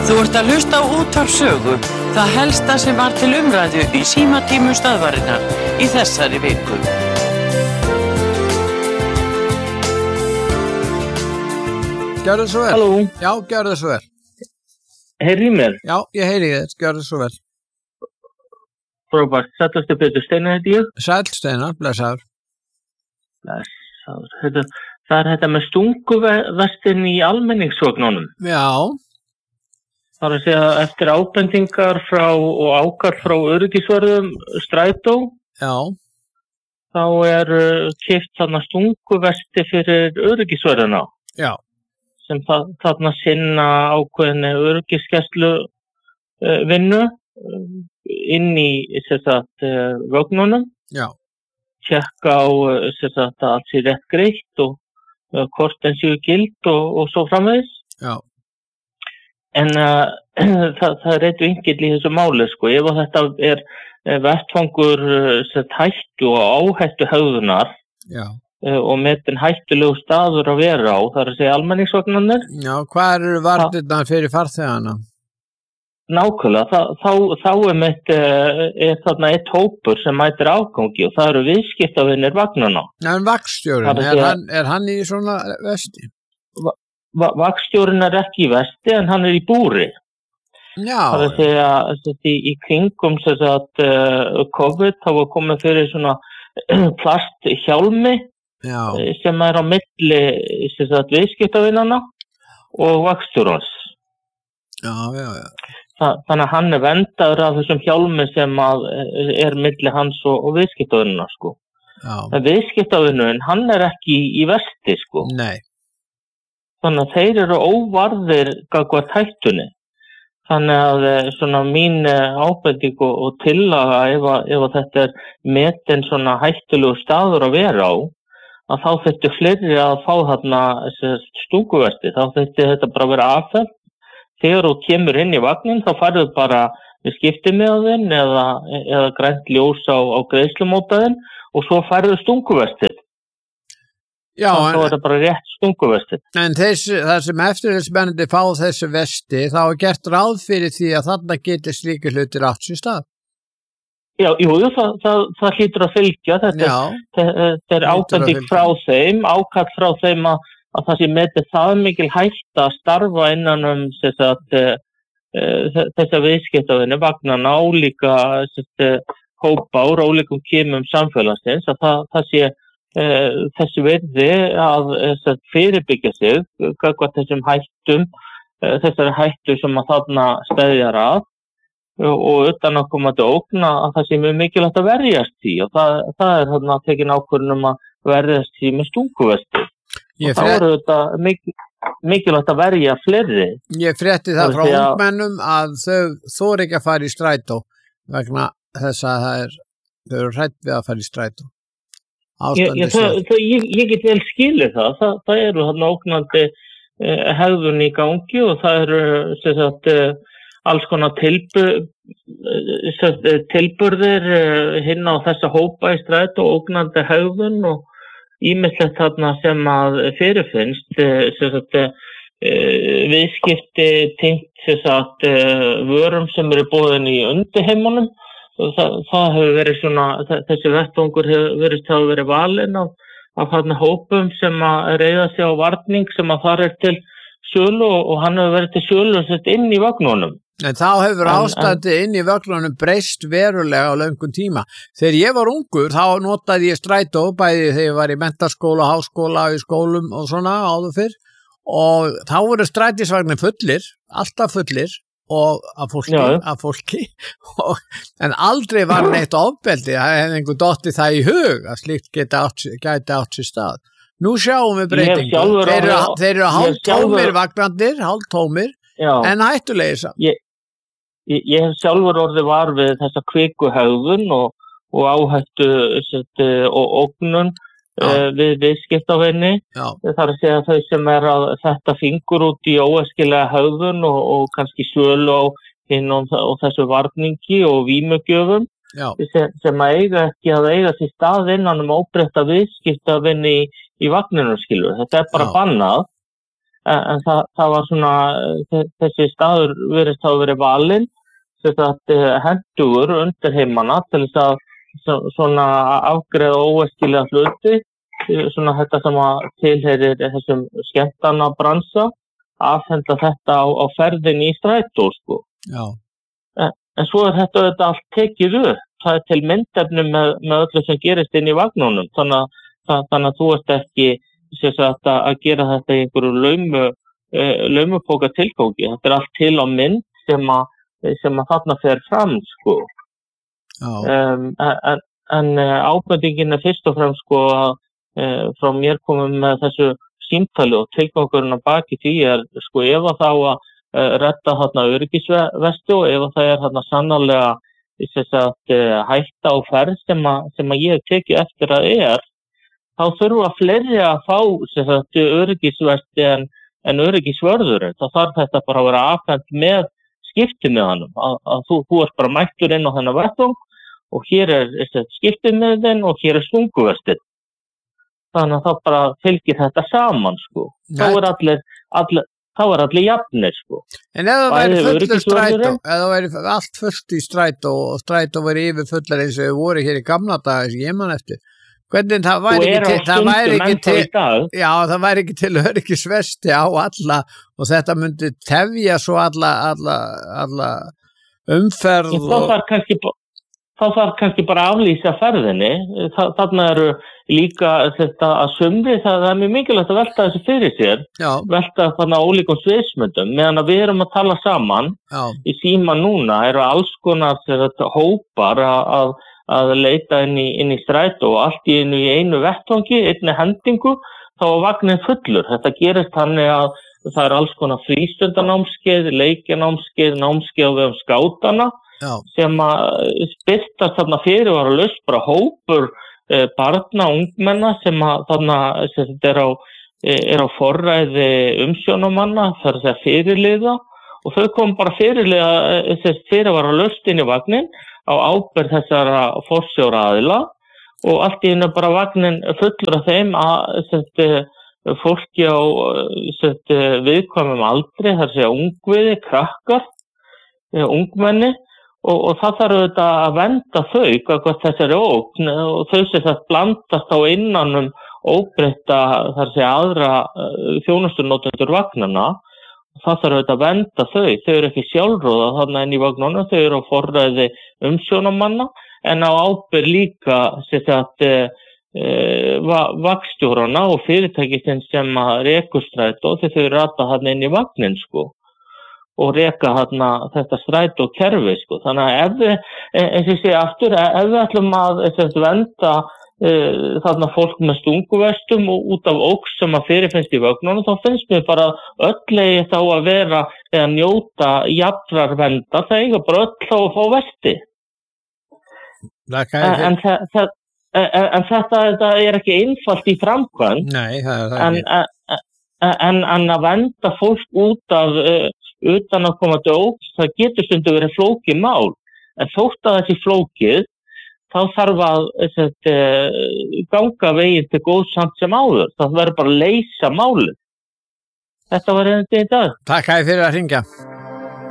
Þú ert að hlusta á Útvarp Sögu, það helsta sem var til umræðu í símatímum stöðvarinnar í þessari viku. Gjörðu svo vel. Halló. Já, gjörðu svo vel. Heyrðu í mér? Já, ég heyri þér, gjörðu svo vel. Frábært, sællastu Pétur Steinar heiti ég. Sæll Steinar, blessaður. Blessaður. Það er þetta með stunguvestin í almenningsvagnunum. Já. Það er að segja eftir ábendingar frá og ákall frá öryggisvörðum strætó. Já. Þá er keypt þarna stunguvesti fyrir öryggisvörðuna. Já. Sem þarna sinna ákveðinni öryggisgæslu vinnu inn í vagnunum. Já. Tjekka á að allt sé rétt greitt og hvort en séu gild og svo framvegis. Já. En það er eitt vinkill í þessu máli, sko. Ef þetta er vettfangur hættu og áhættu hegðunar og metin hættulegu staður að vera á, það er að segja almenningsvagnarnir. Já, hvað eru varnirnar fyrir farþegana? Nákvæmlega, þá er þarna eitt hópur sem mætir afgangi og það eru viðskiptavinir vagnarna. En vagnstjórinn, er hann í svona vesti? Vagnstjórinn er ekki í vesti en hann er í búri. Já. Það er að segja í kringum COVID þá var komið fyrir svona plasthjálmi sem er á milli viðskiptavinnana og vagnstjórans. Já. Þannig að hann er verndaður af þessum hjálmi sem er milli hans og viðskiptavinnana, sko. En viðskiptavinnurinn, hann er ekki í vesti, sko. Nei. Þannig að þeir eru óvarðir gagnvart hættunni. Þannig að svona mín ábending og tillaga ef þetta er metin svona hættulegu staður að vera á, að þá þurfti fleiri að fá þarna stunguvesti. Þá þurfti þetta bara að vera afhent. Þegar þú kemur inn í vagnin þá farðu bara við skiptimiðaðinn eða grænt ljós á greiðslumótaðinn og svo farðu stunguvestið. Já, þá er það bara rétt stunguvestið. En það sem eftirlitsmennandi fá þessu vesti, þá er gert ráð fyrir því að þarna getur slíkir hlutir átt sér stað. Já, það hlýtur að fylgja. Þetta er ábending frá þeim, ákall frá þeim að það sé metið það mikil hætta að starfa innan þessa viðskiptavinni vagnarna álíka hópa úr ólíkum kemum samfélagsins að það sé þessi virði að fyrirbyggja sig gagnvart þessum hættum, þessari hættu sem að þarna steðjar að og utan að koma til ógna að það sé mjög mikilvægt að verjast því og það er þarna tekin ákvörðun að verjast því með stunguvesti. Og þá eru þetta mikilvægt að verja fleiri. Ég frétti það frá ungmennum að þau þori ekki að fara í strætó vegna þess að þau eru hrædd við að fara í strætó. Ég get vel skilið það. Það eru þarna ógnandi hegðun í gangi og það eru alls konar tilburðir hinn á þessa hópa í strætó og ógnandi hegðun og ýmislegt þarna sem að fyrirfinnst viðskipti tengt vörum sem eru boðin í undirheimunum og það hefur verið svona þessi vettvangur hefur verið valinn af þarna hópum sem að reiða sig á varning sem að þar er til sölu og hann hefur verið til sölu inn í vagnunum. En þá hefur ástandið inn í vögnunum breyst verulega á löngum tíma. Þegar ég var ungur þá notaði ég strætó bæði þegar ég var í menntaskóla, háskóla, í skólum og svona áður fyrr og þá voru strætisvagnir fullir, alltaf fullir og af fólki en aldrei var neitt ofbeldi, það hefði einhver dottið það í hug að slíkt gæti átt sér stað. Nú sjáum við breytingu. Þeir eru hálftómir vagnarnir, hálftómir en hættulegir samt. Ég hef sjálfur orðið var við þessa kvikuhegðun og áhættu og ógnun við viðskiptavinni. Það er að segja þau sem er að þetta fingur út í óæskilega hegðun og kannski sölu á hinn og þessu varningi og vímugjöfum sem eiga ekki að eiga sér stað innan óbreytta viðskiptavinni í vagninum, skilur. Þetta er bara bannað. en það var svona, þessi staður virðist hafa verið valinn, hentugur undir heimana til þess að svona afgreiða óæskilega hluti, svona þetta sem að tilheyrir þessum skemmtana bransa, afhenda þetta á ferðinni í strætó, sko. Já. En svo þetta allt tekið upp. Það til myndefni með öllu sem gerist inn í vagnunum. Þannig að þú ert ekki að gera þetta í einhverju laumupóka tilgangi. Þetta allt til á mynd sem að þarna fer fram, sko. En ábendingin fyrst og fremst, sko, að frá mér komum með þessu símtali og tilgangurinn að baki því sko, ef að þá að redda þarna öryggisvestu og ef að það þarna sannarlega hætta á ferð sem að ég tekið eftir að þá þurfa fleiri að fá öryggisvesti en öryggisvörðurinn. Það þarf þetta bara að vera afhent með skiptimiðanum, að þú ert bara mættur inn á þennan vettvang og hér skiptimiðin og hér stunguvestinn. Þannig að það bara fylgir þetta saman, sko. Þá allir jafnir, sko. En ef það væri fullur strætó, ef það væri allt fullt í strætó og strætó væri yfir fullar eins og við voru hér í gamla daga sem ég man eftir, hvernig það væri ekki til öryggisvesti á alla og þetta myndi tefja svo alla umferð Þá þarf kannski bara að aflýsa ferðinni. Þarna eru líka þetta að sumri, það mjög mikilvægt að velta þessu fyrir sér. Já. Velta þarna ólíkum sviðsmyndum. Meðan að við erum að tala saman í síma núna eru alls konar hópar að leita inn í strætó og allt í einu vettvangi, einni hendingu, þá var vagnin fullur. Þetta gerist þannig að það alls konar frístundanámskeið, leikjanámskeið, námskeið á vegum skátana. Já. Sem að spyrtast þarna fyrirvaralaust bara hópur barna, ungmenna sem að þarna er á forræði umsjónamanna, það að segja fyrirliða og þau kom bara fyrirvaralaust inn í vagnin á ábyrgð þessara forsjóra aðila og allt í einu bara vagnin fullur af þeim að fólki á viðkvæmum aldri, það að segja ungviði, krakkar, ungmenni og það þarf auðvitað að venda þau hvað þessari ógn og þau sem það blandast á innan óbreytta það að segja aðra þjónustunotendur vagnana og það þarf auðvitað að venda þau eru ekki sjálfráða þarna inn í vagnunum, þau eru á forræði umsjónamanna en á ábyrgð líka vagnstjórana og fyrirtækisins sem að rekur strætó þegar þau rata þarna inn í vagnin, sko. Og reka þarna þetta strætó kerfi, sko. Þannig að ef við, eins og ég segi aftur, ef við ætlum að venda þarna fólk með stunguvestum og út af óx sem að fyrirfinnst í vögnunum, þá finnst mér bara öll eigi þá að vera eða njóta jafnrar vendar, það eiga bara öll þá að fá vesti. En þetta er ekki einfalt í framkvæmd. Nei, það er ekki. En að venda fólk út af utan að koma til óx, það getur stundum verið flókið mál. En þótt að þessi flókið, þá þarf að ganga veginn til góðs samt sem áður. Það verður bara að leysa málið. Þetta var einnig í dag. Takk fyrir að hringja.